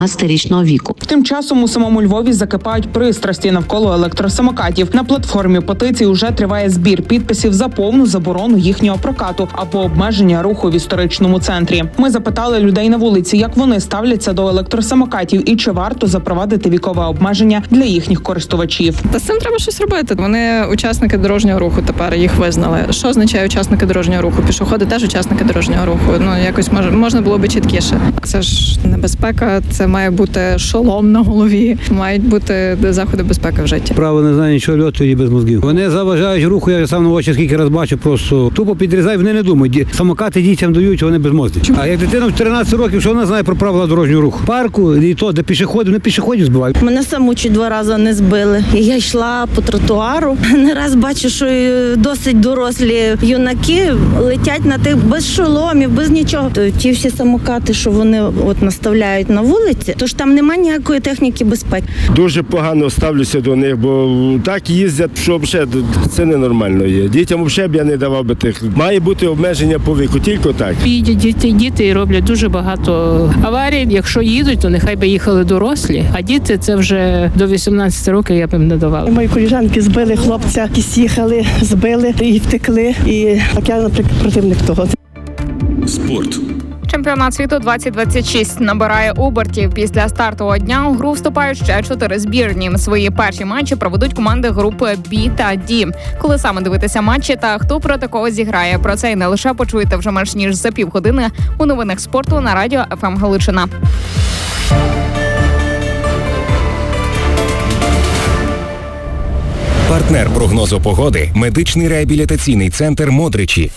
15-річного віку. Тим часом у самому Львові закипають пристрасті навколо електросамокатів. На платформі петицій уже триває збір підписів за повну заборону їхнього прокату або обмеження руху в історичному центрі. Ми запитали людей на вулиці, як вони ставляться до електросамокатів і чи варто запровадити вікове обмеження для їхніх користувачів. Та з цим треба щось робити. Вони учасники дорожнього руху, тепер їх визнали. Що означає учасники дорожнього руху? Пішоходи теж учасники дорожнього руху. Якось можна було би чіткіше. Це ж небезпека, це має бути шолом на голові, мають бути заходи безпеки в житті. Право не знає нічого льоту і без мозгів. Вони заважають руху, я сам на очі скільки раз бачу, просто тупо підрізають, вони не думають. Самокати дітям дають, вони безмозлі. А як дитина в 13 років, що вона знає про правила дорожнього руху? Парку, і то, де пішоходи, вони пішоходів збивають. Мене саму чуть 2 рази не збили. Я йшла по тротуару. Не раз бачу, що досить дорослі юнаки летять на тих без шоломів, без нічого. Ті всі самокати, що вони наставляють на вулиці, тож там немає ніякої техніки безпеки. Дуже погано ставлюся до них, бо так їздять, що взагалі це ненормально є. Дітям взагалі б я не давав би тих. Має бути обмеження по віку, тільки так. Їдять діти і роблять дуже багато аварій. Якщо їдуть, то нехай би їхали дорослі, а діти це вже до 18 років я б їм не давала. Мої колежанки збили хлопця, якісь їхали, збили і втекли. І так я, наприклад, противник того. Спорт. Чемпіонат світу 2026 набирає обертів. Після стартового дня у гру вступають ще 4 збірні. Свої перші матчі проведуть команди групи B та D. Коли саме дивитися матчі та хто проти кого зіграє, про це і не лише почуєте вже менш ніж за півгодини у новинах спорту на радіо ФМ Галичина. Партнер прогнозу погоди – медичний реабілітаційний центр «Модричі».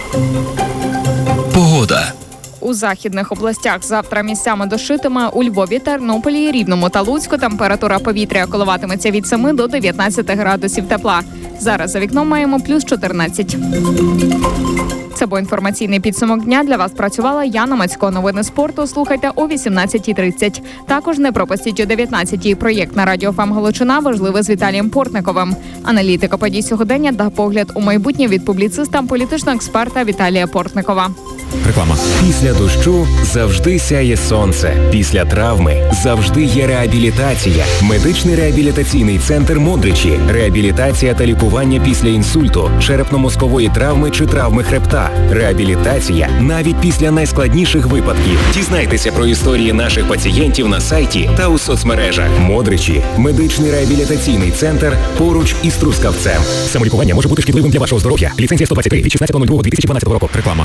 Погода. У західних областях завтра місцями дощитиме. У Львові, Тернополі, Рівному та Луцьку температура повітря коливатиметься від 7 до 19 градусів тепла. Зараз за вікном маємо плюс 14. Це був інформаційний підсумок дня. Для вас працювала Яна Мацько. Новини спорту слухайте о 18:30. Також не пропустіть о 19:00 проєкт на радіо ФМ Галичина «Важливе» з Віталієм Портниковим. Аналітика подій сьогодення та погляд у майбутнє від публіциста, політичного експерта Віталія Портникова. Реклама. Після дощу завжди сяє сонце. Після травми завжди є реабілітація. Медичний реабілітаційний центр «Модричі». Реабілітація та лікування після інсульту, черепно-мозкової травми чи травми хребта. Реабілітація навіть після найскладніших випадків. Дізнайтеся про історії наших пацієнтів на сайті та у соцмережах. «Модричі» – медичний реабілітаційний центр поруч із Трускавцем. Самолікування може бути шкідливим для вашого здоров'я. Ліцензія 123 від 16.02.2012 року. Реклама.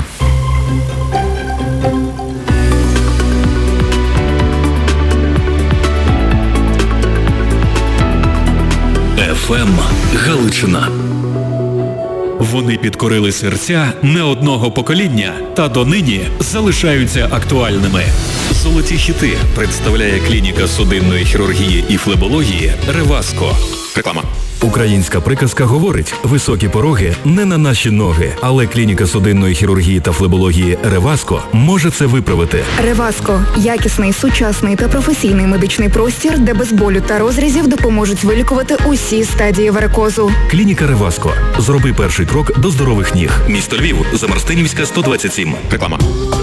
ФМ Галичина. Вони підкорили серця не одного покоління та донині залишаються актуальними. Золоті хіти представляє клініка судинної хірургії і флебології «Реваско». Реклама. Українська приказка говорить: високі пороги не на наші ноги, але клініка судинної хірургії та флебології «Реваско» може це виправити. «Реваско» – якісний, сучасний та професійний медичний простір, де без болю та розрізів допоможуть вилікувати усі стадії варикозу. Клініка «Реваско». Зроби перший крок до здорових ніг. Місто Львів, Замарстинівська, 127. Реклама.